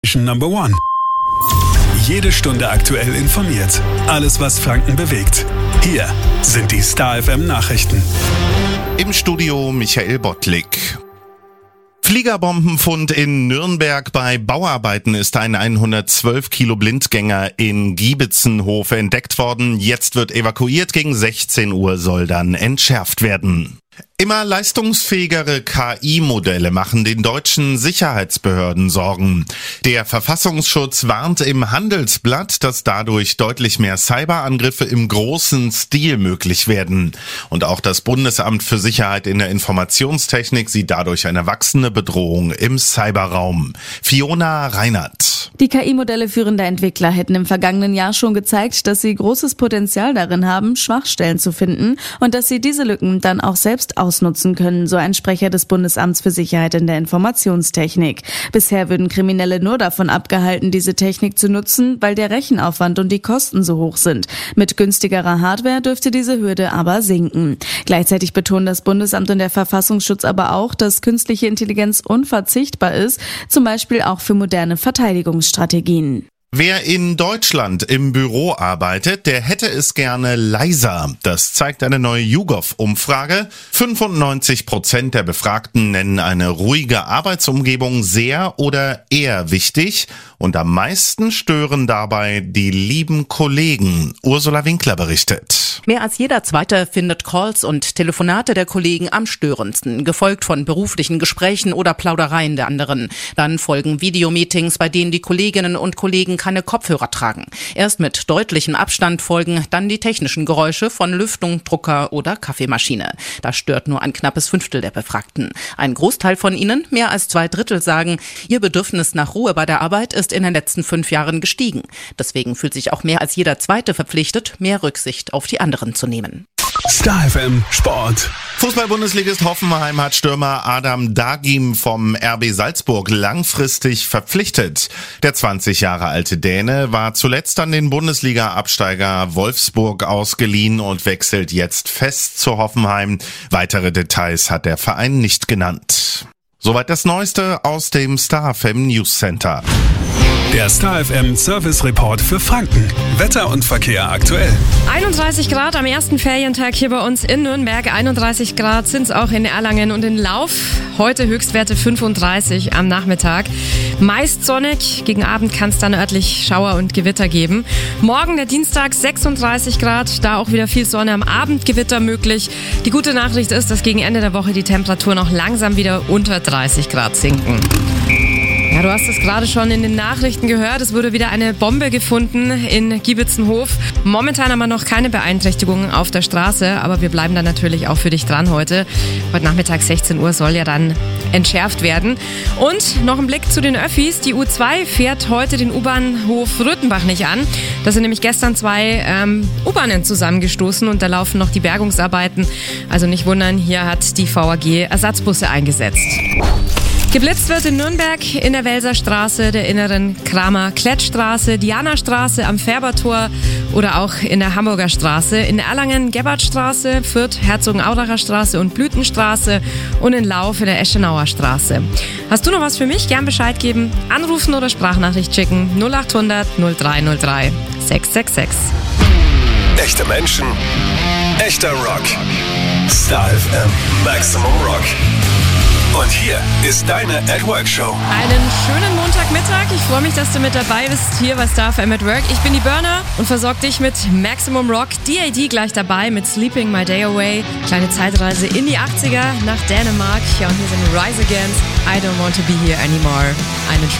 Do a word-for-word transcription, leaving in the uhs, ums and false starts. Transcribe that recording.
Number One. Jede Stunde aktuell informiert. Alles, was Franken bewegt. Hier sind die Star F M Nachrichten. Im Studio Michael Bottlik. Fliegerbombenfund in Nürnberg. Bei Bauarbeiten ist ein hundertzwölf Kilo Blindgänger in Giebitzenhof entdeckt worden. Jetzt wird evakuiert. Gegen sechzehn Uhr soll dann entschärft werden. Immer leistungsfähigere K I-Modelle machen den deutschen Sicherheitsbehörden Sorgen. Der Verfassungsschutz warnt im Handelsblatt, dass dadurch deutlich mehr Cyberangriffe im großen Stil möglich werden. Und auch das Bundesamt für Sicherheit in der Informationstechnik sieht dadurch eine wachsende Bedrohung im Cyberraum. Fiona Reinert. Die K I-Modelle führender Entwickler hätten im vergangenen Jahr schon gezeigt, dass sie großes Potenzial darin haben, Schwachstellen zu finden und dass sie diese Lücken dann auch selbst ausnutzen können, so ein Sprecher des Bundesamts für Sicherheit in der Informationstechnik. Bisher würden Kriminelle nur davon abgehalten, diese Technik zu nutzen, weil der Rechenaufwand und die Kosten so hoch sind. Mit günstigerer Hardware dürfte diese Hürde aber sinken. Gleichzeitig betonen das Bundesamt und der Verfassungsschutz aber auch, dass künstliche Intelligenz unverzichtbar ist, zum Beispiel auch für moderne Verteidigungsstrategien. Wer in Deutschland im Büro arbeitet, der hätte es gerne leiser. Das zeigt eine neue YouGov-Umfrage. fünfundneunzig Prozent der Befragten nennen eine ruhige Arbeitsumgebung sehr oder eher wichtig. Und am meisten stören dabei die lieben Kollegen. Ursula Winkler berichtet. Mehr als jeder Zweite findet Calls und Telefonate der Kollegen am störendsten, gefolgt von beruflichen Gesprächen oder Plaudereien der anderen. Dann folgen Videomeetings, bei denen die Kolleginnen und Kollegen keine Kopfhörer tragen. Erst mit deutlichem Abstand folgen dann die technischen Geräusche von Lüftung, Drucker oder Kaffeemaschine. Das stört nur ein knappes Fünftel der Befragten. Ein Großteil von ihnen, mehr als zwei Drittel, sagen, ihr Bedürfnis nach Ruhe bei der Arbeit ist in den letzten fünf Jahren gestiegen. Deswegen fühlt sich auch mehr als jeder Zweite verpflichtet, mehr Rücksicht auf die anderen zu nehmen. Star F M Sport. Fußball-Bundesligist Hoffenheim hat Stürmer Adam Dagim vom R B Salzburg langfristig verpflichtet. Der zwanzig Jahre alte Däne war zuletzt an den Bundesliga-Absteiger Wolfsburg ausgeliehen und wechselt jetzt fest zu Hoffenheim. Weitere Details hat der Verein nicht genannt. Soweit das Neueste aus dem Star F M News Center. Der Star F M Service Report für Franken. Wetter und Verkehr aktuell. einunddreißig Grad am ersten Ferientag hier bei uns in Nürnberg. einunddreißig Grad sind es auch in Erlangen und in Lauf. Heute Höchstwerte fünfunddreißig am Nachmittag. Meist sonnig. Gegen Abend kann es dann örtlich Schauer und Gewitter geben. Morgen der Dienstag sechsunddreißig Grad. Da auch wieder viel Sonne, am Abend Gewitter möglich. Die gute Nachricht ist, dass gegen Ende der Woche die Temperaturen auch langsam wieder unter dreißig Grad sinken. Ja, du hast es gerade schon in den Nachrichten gehört. Es wurde wieder eine Bombe gefunden in Giebitzenhof. Momentan haben wir noch keine Beeinträchtigungen auf der Straße, aber wir bleiben dann natürlich auch für dich dran heute. Heute Nachmittag sechzehn Uhr soll ja dann entschärft werden. Und noch ein Blick zu den Öffis. Die U zwei fährt heute den U-Bahnhof Röthenbach nicht an. Da sind nämlich gestern zwei ähm, U-Bahnen zusammengestoßen und da laufen noch die Bergungsarbeiten. Also nicht wundern, hier hat die V A G Ersatzbusse eingesetzt. Geblitzt wird in Nürnberg in der Welserstraße, der inneren Kramer-Klettstraße, Dianastraße am Färbertor oder auch in der Hamburger Straße, in Erlangen Gebhardstraße, Fürth Herzogenaudacher Straße und Blütenstraße und in Lauf in der Eschenauer Straße. Hast du noch was für mich? Gern Bescheid geben, anrufen oder Sprachnachricht schicken null acht hundert null drei null drei sechs sechs sechs. Echte Menschen, echter Rock. Star F M Maximum Rock. Und hier ist deine At Work Show. Einen schönen Montagmittag. Ich freue mich, dass du mit dabei bist hier bei Star F M at Work. Ich bin die Burner und versorge dich mit Maximum Rock. D A D gleich dabei mit Sleeping My Day Away. Kleine Zeitreise in die achtziger nach Dänemark. Ja, und hier sind Rise Against. I Don't Want to Be Here Anymore. Einen schönen